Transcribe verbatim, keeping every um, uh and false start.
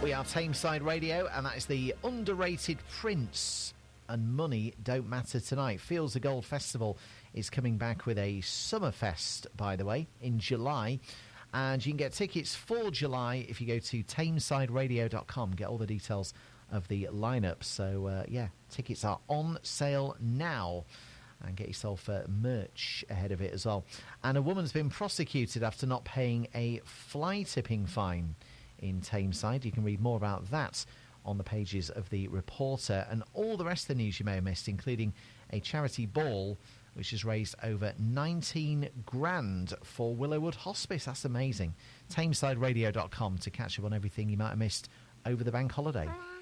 We are Tameside Radio, and that is the underrated Prince. And money don't matter tonight. Fields of Gold Festival is coming back with a Summerfest, by the way, in July. And you can get tickets for July if you go to tameside radio dot com. Get all the details of the lineup. So, uh, yeah, tickets are on sale now. And get yourself uh, merch ahead of it as well. And a woman's been prosecuted after not paying a fly tipping fine in Tameside. You can read more about that on the pages of the Reporter, and all the rest of the news you may have missed, including a charity ball which has raised over nineteen grand for Willowwood Hospice. That's amazing. tameside radio dot com to catch up on everything you might have missed over the bank holiday.